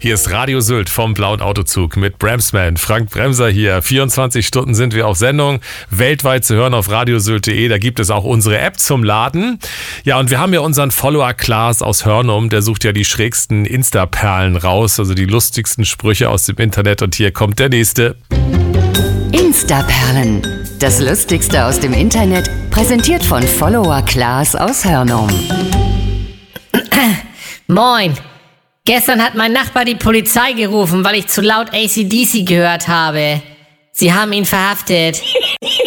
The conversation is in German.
Hier ist Radio Sylt vom Blauen Autozug mit Bremsman. Frank Bremser hier. 24 Stunden sind wir auf Sendung. Weltweit zu hören auf radiosylt.de. Da gibt es auch unsere App zum Laden. Ja, und wir haben ja unseren Follower Klaas aus Hörnum. Der sucht ja die schrägsten Insta-Perlen raus. Also die lustigsten Sprüche aus dem Internet. Und hier kommt der nächste. Insta-Perlen. Das Lustigste aus dem Internet. Präsentiert von Follower Klaas aus Hörnum. Moin. Gestern hat mein Nachbar die Polizei gerufen, weil ich zu laut AC/DC gehört habe. Sie haben ihn verhaftet.